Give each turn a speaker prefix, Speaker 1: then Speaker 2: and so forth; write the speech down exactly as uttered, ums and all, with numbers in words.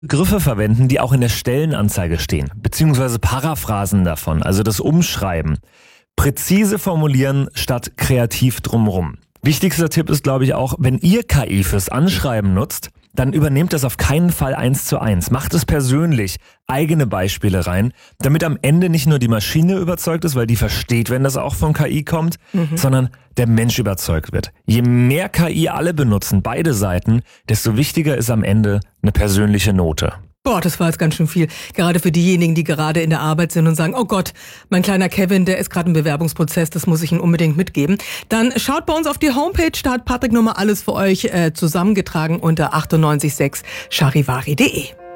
Speaker 1: Begriffe verwenden, die auch in der Stellenanzeige stehen, beziehungsweise Paraphrasen davon, also das Umschreiben. Präzise formulieren statt kreativ drumrum. Wichtigster Tipp ist, glaube ich, auch, wenn ihr K I fürs Anschreiben nutzt, dann übernehmt das auf keinen Fall eins zu eins. Macht es persönlich, eigene Beispiele rein, damit am Ende nicht nur die Maschine überzeugt ist, weil die versteht, wenn das auch von K I kommt, mhm. sondern der Mensch überzeugt wird. Je mehr K I alle benutzen, beide Seiten, desto wichtiger ist am Ende eine persönliche Note.
Speaker 2: Boah, das war jetzt ganz schön viel. Gerade für diejenigen, die gerade in der Arbeit sind und sagen, oh Gott, mein kleiner Kevin, der ist gerade im Bewerbungsprozess, das muss ich ihm unbedingt mitgeben. Dann schaut bei uns auf die Homepage, da hat Patrick nochmal alles für euch äh, zusammengetragen unter achtundneunzig Komma sechs charivari punkt de.